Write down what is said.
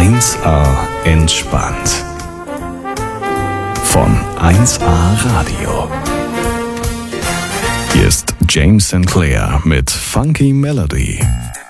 1A entspannt. Von 1A Radio. Hier ist James Sinclair mit Funky Melody.